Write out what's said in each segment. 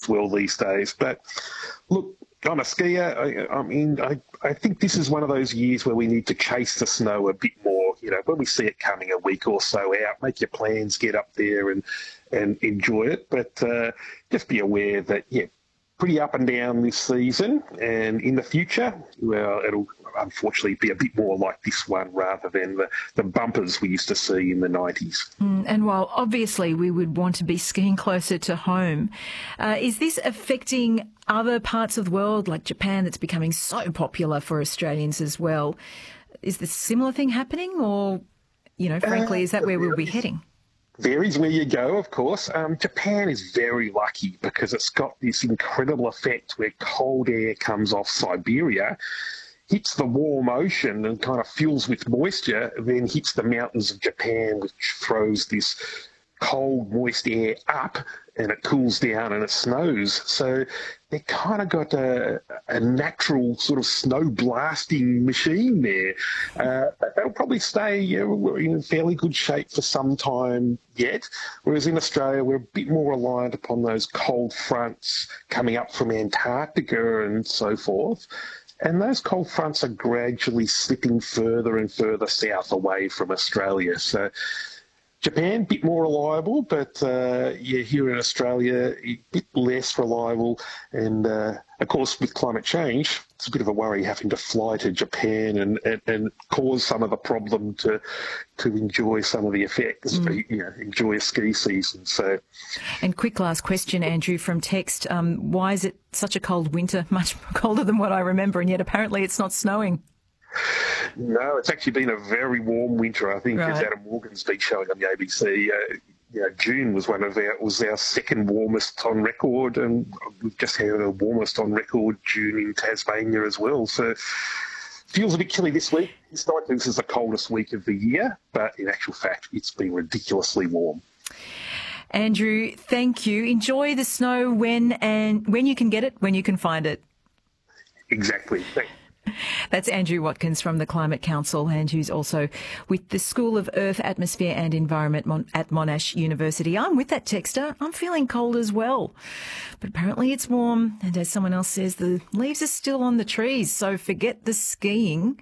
well these days. But look, I'm a skier. I think this is one of those years where we need to chase the snow a bit more. You know, when we see it coming a week or so out, make your plans, get up there and enjoy it. But just be aware that, pretty up and down this season, and in the future, well, it'll unfortunately be a bit more like this one rather than the bumpers we used to see in the 90s. And while obviously we would want to be skiing closer to home, is this affecting other parts of the world, like Japan, that's becoming so popular for Australians as well? Is this similar thing happening, or, frankly, is that where we'll be heading? Varies where you go, of course. Japan is very lucky because it's got this incredible effect where cold air comes off Siberia, hits the warm ocean and kind of fills with moisture, then hits the mountains of Japan, which throws this cold, moist air up, and it cools down and it snows. So they kind of got a natural sort of snow blasting machine there. But they'll probably stay in fairly good shape for some time yet, whereas in Australia we're a bit more reliant upon those cold fronts coming up from Antarctica and so forth. And those cold fronts are gradually slipping further and further south away from Australia. So Japan, a bit more reliable, but here in Australia, a bit less reliable. And of course, with climate change, it's a bit of a worry having to fly to Japan and cause some of the problem to enjoy some of the effects, enjoy a ski season. So, and quick last question, Andrew, from text. Why is it such a cold winter, much colder than what I remember, and yet apparently it's not snowing? No, it's actually been a very warm winter. I think, as Adam Morgan's been showing on the ABC, June was our second warmest on record, and we've just had the warmest on record June in Tasmania as well. So feels a bit chilly this week. Historically, this is the coldest week of the year, but in actual fact, it's been ridiculously warm. Andrew, thank you. Enjoy the snow when you can get it, when you can find it. Exactly. Thanks. That's Andrew Watkins from the Climate Council, and who's also with the School of Earth, Atmosphere and Environment at Monash University. I'm with that texter. I'm feeling cold as well, but apparently it's warm. And as someone else says, the leaves are still on the trees, so forget the skiing.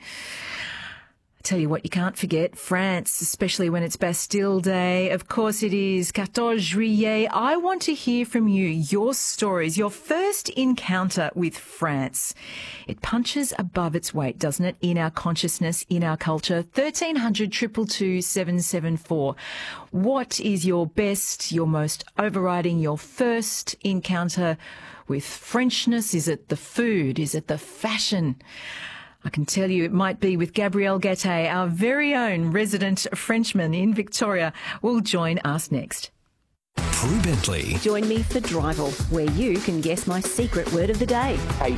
Tell you what, you can't forget France, especially when it's Bastille Day. Of course it is 14 Juillet. I want to hear from you, your stories, your first encounter with France. It punches above its weight, doesn't it, in our consciousness, in our culture. 1300 222 774. What is your best, your most overriding, your first encounter with Frenchness? Is it the food? Is it the fashion? I can tell you it might be with Gabrielle Gattei, our very own resident Frenchman in Victoria, will join us next. Prue Bentley. Join me for Drival, where you can guess my secret word of the day.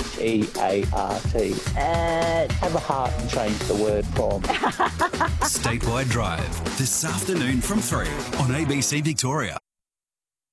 H-E-A-R-T. Have a heart and change the word from. Statewide Drive, this afternoon from 3 on ABC Victoria.